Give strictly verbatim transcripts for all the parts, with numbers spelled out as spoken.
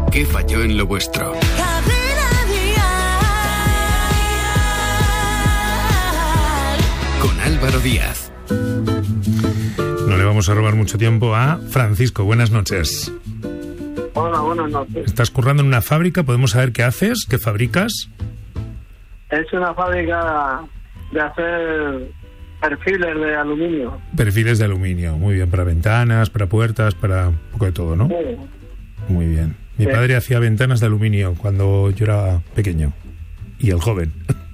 ¿Qué falló en lo vuestro? Con Álvaro Díaz. No le vamos a robar mucho tiempo a Francisco. Buenas noches. Hola, buenas noches. ¿Estás currando en una fábrica? ¿Podemos saber qué haces? ¿Qué fabricas? Es una fábrica de hacer perfiles de aluminio. Perfiles de aluminio. Muy bien, para ventanas, para puertas, para un poco de todo, ¿no? Sí. Muy bien. Mi Sí. padre hacía ventanas de aluminio cuando yo era pequeño. Y el joven.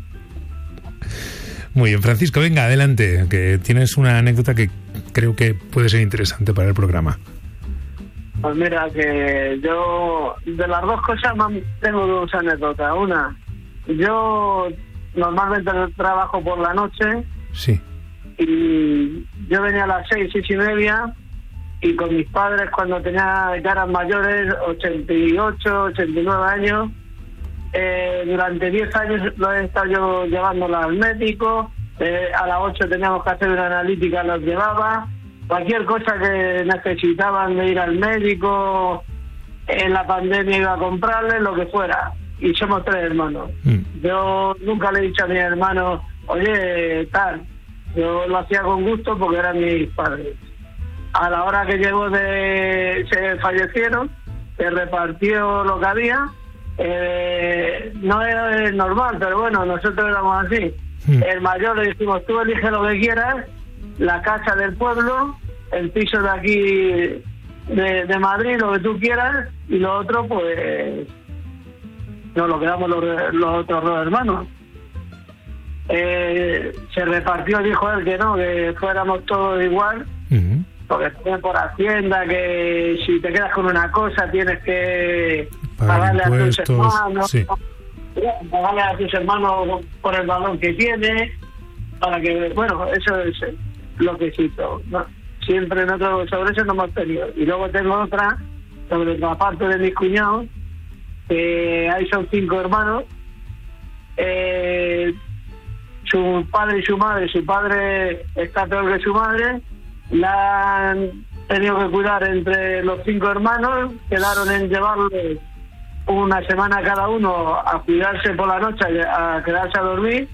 Muy bien, Francisco, venga, adelante, que tienes una anécdota que creo que puede ser interesante para el programa. Pues mira, que yo de las dos cosas tengo dos anécdotas. Una, yo normalmente trabajo por la noche Sí. y yo venía a las seis, seis y media y con mis padres cuando tenía caras mayores, ochenta y ocho, ochenta y nueve años, eh, durante diez años lo he estado yo llevándola al médico, eh, a las ocho teníamos que hacer una analítica, los llevaba, cualquier cosa que necesitaban de ir al médico, en la pandemia iba a comprarle, lo que fuera, y somos tres hermanos. Mm. Yo nunca le he dicho a mis hermanos, oye, tal, yo lo hacía con gusto porque eran mis padres. A la hora que llegó de... se fallecieron, se repartió lo que había, eh, no era normal, pero bueno, nosotros éramos así. Mm. El mayor le dijimos, tú elige lo que quieras, la casa del pueblo, el piso de aquí de, de Madrid, lo que tú quieras, y lo otro, pues, nos lo quedamos los, los otros dos hermanos. Eh, se repartió, dijo él que no, que fuéramos todos igual, Uh-huh. porque tiene por Hacienda que si te quedas con una cosa tienes que Pagar pagarle a tus impuestos, hermanos, sí. pagarle a tus hermanos por el valor que tiene, para que, bueno, eso es lo que cito, ¿no? Siempre nosotros sobre eso no hemos tenido. Y luego tengo otra sobre la parte de mis cuñados, que ahí son cinco hermanos, eh, su padre y su madre, su padre está peor que su madre, la han tenido que cuidar entre los cinco hermanos, quedaron en llevarle una semana cada uno a cuidarse por la noche, a quedarse a dormir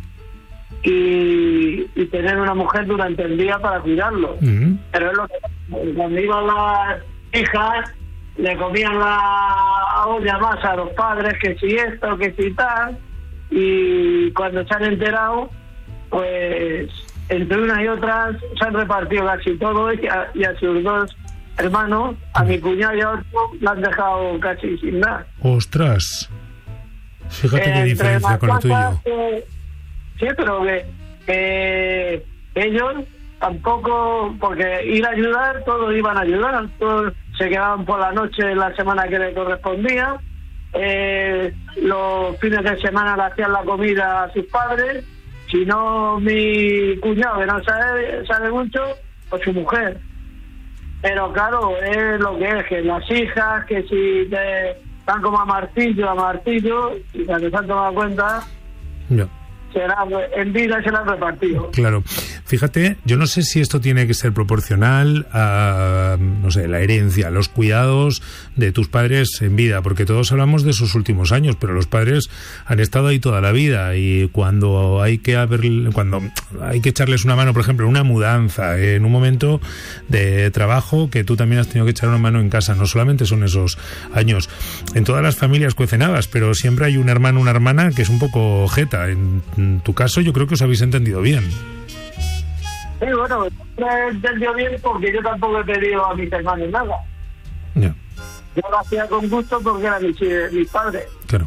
y, y tener una mujer durante el día para cuidarlo. Uh-huh. Pero es lo que cuando iban las hijas le comían la olla más a los padres, que si esto, que si tal, y cuando se han enterado, pues entre una y otra se han repartido casi todo, y a, y a sus dos hermanos, a mi cuñado y a otro, la han dejado casi sin nada. ¡Ostras! Fíjate Eh, qué diferencia las con lo tuyo. cosas que- sí, pero que, que ellos tampoco, porque ir a ayudar, todos iban a ayudar, todos se quedaban por la noche la semana que le correspondía, eh, los fines de semana le hacían la comida a sus padres, si no mi cuñado, que no sabe, sabe mucho, pues su mujer. Pero claro, es lo que es, que las hijas, que si te están como a martillo, a martillo, y cuando se han tomado cuenta, Ya. será en vida se la han repartido. Claro. Fíjate, yo no sé si esto tiene que ser proporcional a, no sé, la herencia, los cuidados de tus padres en vida, porque todos hablamos de sus últimos años, pero los padres han estado ahí toda la vida y cuando hay que haber, cuando hay que echarles una mano, por ejemplo, en una mudanza, en un momento de trabajo que tú también has tenido que echar una mano en casa, no solamente son esos años. En todas las familias cuecen habas, pero siempre hay un hermano, una hermana que es un poco jeta. En, en tu caso yo creo que os habéis entendido bien. Sí, bueno, me he entendido bien porque yo tampoco he pedido a mis hermanos nada. Ya, Yo lo hacía con gusto porque eran mis, mis padres. claro.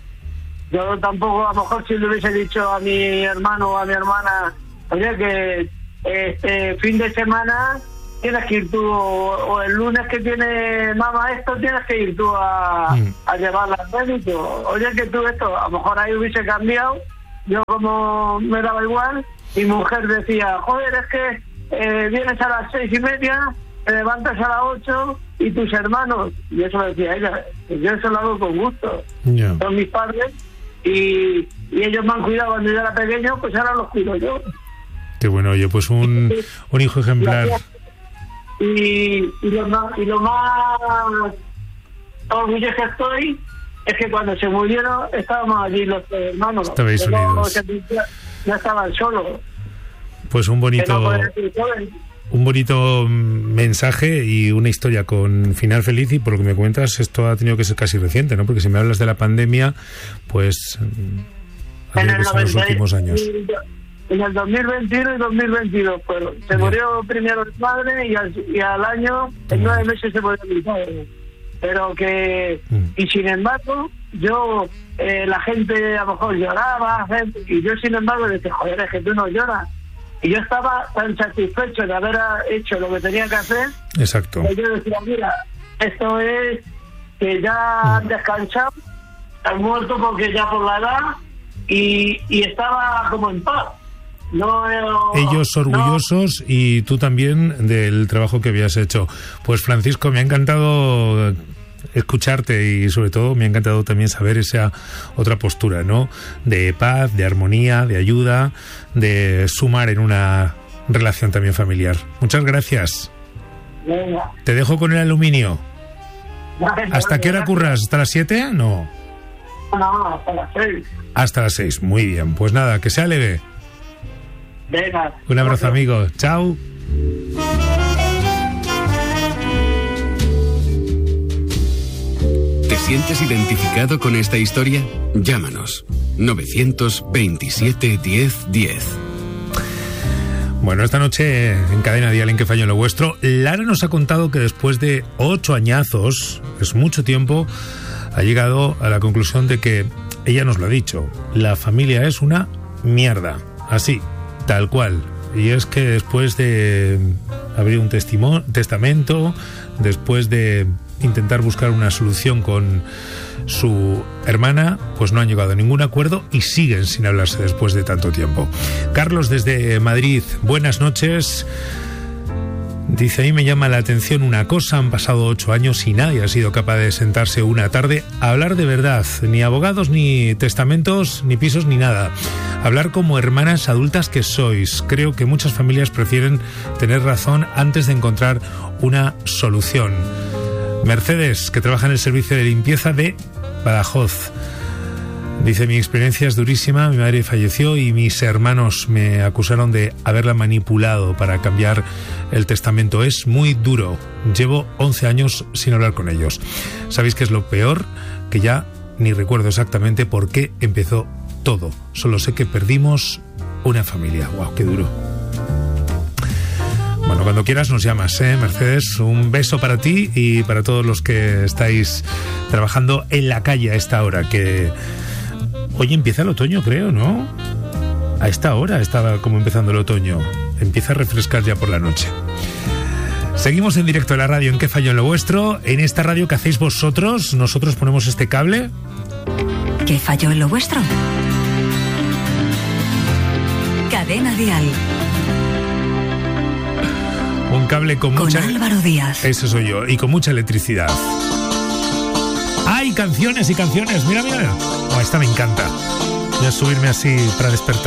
Yo tampoco, a lo mejor si le hubiese dicho a mi hermano o a mi hermana, oye, que este fin de semana tienes que ir tú, o, o el lunes que tiene mamá esto, tienes que ir tú a, Mm. a llevarla al médico. Oye, que tú esto, a lo mejor ahí hubiese cambiado. Yo como me daba igual, mi mujer decía, joder, es que eh, vienes a las seis y media, te levantas a las ocho y tus hermanos, y eso lo decía ella, y yo eso lo hago con gusto. Ya. Son mis padres y, y ellos me han cuidado cuando yo era pequeño, pues ahora los cuido yo. Qué bueno, oye, pues un, un hijo ejemplar. Y, y, lo más, y lo más orgulloso que estoy es que cuando se murieron estábamos allí los hermanos. Estabais unidos. No, no estaban solos. Pues un bonito... Un bonito mensaje y una historia con final feliz, y por lo que me cuentas esto ha tenido que ser casi reciente, ¿no? Porque si me hablas de la pandemia, pues ha tenido que ser en los últimos años. En el dos mil veintiuno y dos mil veintidós fueron. Se Bien. murió primero el padre y al, y al año, en nueve meses se murió mi padre. Pero que... Mm. Y sin embargo, yo, eh, la gente a lo mejor lloraba, y yo sin embargo decía, joder, es que tú no lloras. Y yo estaba tan satisfecho de haber hecho lo que tenía que hacer. Exacto. Que yo decía, mira, esto es que ya han descansado, han muerto porque ya por la edad, y, y estaba como en paz. No, ellos orgullosos, no. Y tú también del trabajo que habías hecho. Pues Francisco, me ha encantado escucharte y sobre todo me ha encantado también saber esa otra postura, ¿no? De paz, de armonía, de ayuda, de sumar en una relación también familiar. Muchas gracias. Venga. Te dejo con el aluminio. ¿Hasta qué hora curras? ¿Hasta las siete? No. No, hasta las seis. Hasta las seis, muy bien. Pues nada, que sea leve. Venga. Un abrazo, amigo. Chao. ¿Te sientes identificado con esta historia? Llámanos. novecientos veintisiete diez diez. Bueno, esta noche en Cadena Dial, en Que Fallo en lo Vuestro, Lara nos ha contado que después de ocho añazos, es mucho tiempo, ha llegado a la conclusión de que, ella nos lo ha dicho, la familia es una mierda. Así, tal cual. Y es que después de abrir un testimo- testamento, después de intentar buscar una solución con su hermana, pues no han llegado a ningún acuerdo y siguen sin hablarse después de tanto tiempo. Carlos desde Madrid, buenas noches. Dice, a mí me llama la atención una cosa, han pasado ocho años y nadie ha sido capaz de sentarse una tarde a hablar de verdad, ni abogados, ni testamentos, ni pisos, ni nada. Hablar como hermanas adultas que sois. Creo que muchas familias prefieren tener razón antes de encontrar una solución. Mercedes, que trabaja en el servicio de limpieza de Badajoz. Dice, mi experiencia es durísima, mi madre falleció y mis hermanos me acusaron de haberla manipulado para cambiar el testamento. Es muy duro, llevo once años sin hablar con ellos. ¿Sabéis qué es lo peor? Que ya ni recuerdo exactamente por qué empezó todo. Solo sé que perdimos una familia. ¡Wow, qué duro! Bueno, cuando quieras nos llamas, ¿eh, Mercedes? Un beso para ti y para todos los que estáis trabajando en la calle a esta hora, que hoy empieza el otoño, creo, ¿no? A esta hora estaba como empezando el otoño. Empieza a refrescar ya por la noche. Seguimos en directo en la radio en Que Fallo en lo Vuestro. En esta radio que hacéis vosotros, nosotros ponemos este cable. ¿Qué falló en lo vuestro? Cadena Dial. Un cable con, con mucha... Álvaro Díaz. Ese soy yo. Y con mucha electricidad. ¡Ay, canciones y canciones! Mira, mira. Oh, esta me encanta. Voy a subirme así para despertar.